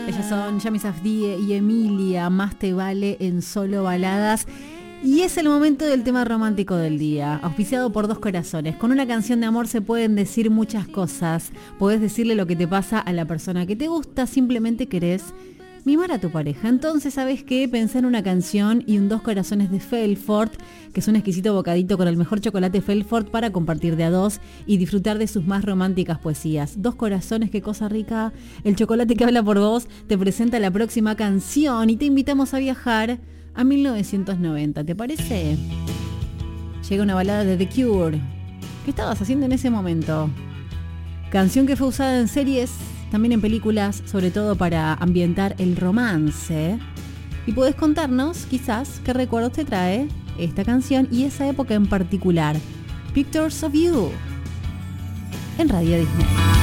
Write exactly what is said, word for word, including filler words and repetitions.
Ellas son Yami Safdie y Emilia, Más te vale en Solo Baladas. Y es el momento del tema romántico del día, auspiciado por Dos Corazones. Con una canción de amor se pueden decir muchas cosas. Podés decirle lo que te pasa a la persona que te gusta, simplemente querés mimar a tu pareja. Entonces, ¿sabes qué? Pensá en una canción y un Dos Corazones de Felfort, que es un exquisito bocadito con el mejor chocolate Felfort para compartir de a dos y disfrutar de sus más románticas poesías. Dos Corazones, qué cosa rica. El chocolate que habla por vos te presenta la próxima canción y te invitamos a viajar a mil novecientos noventa. ¿Te parece? Llega una balada de The Cure. ¿Qué estabas haciendo en ese momento? Canción que fue usada en series, también en películas, sobre todo para ambientar el romance. Y podés contarnos, quizás, qué recuerdos te trae esta canción y esa época en particular. Pictures of You, en Radio Disney.